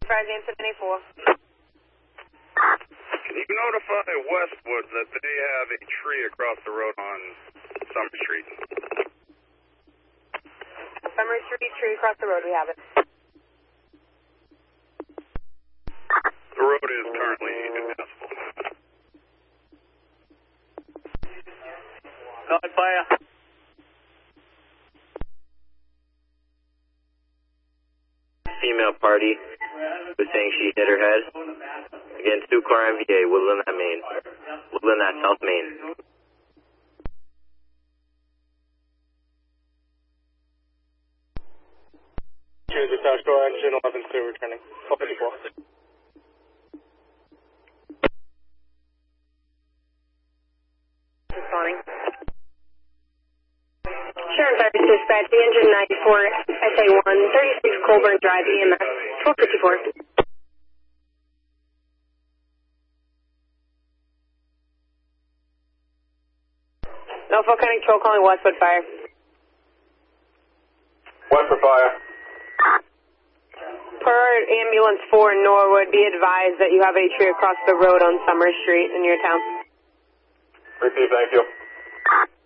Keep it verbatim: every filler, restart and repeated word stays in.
Surprise Anthony four. Can you notify Westwood that they have a tree across the road on Summer Street? Summer Street, tree across the road, we have it. The road is currently impassable. Call fire. Female party was saying she hit her head. Again, two car M V A, Woodland at Main. Woodland at South Main. Choose the South Shore engine eleven two returning. twelve fifty-four. Responding. Sharon Fire Dispatch, the engine ninety-four S A one, thirty-six Colburn Drive, E M S, twelve fifty-four. Norfolk County Patrol calling Westwood Fire. Westwood Fire. Per Ambulance four Norwood, be advised that you have a tree across the road on Summer Street in your town. Repeat, thank you.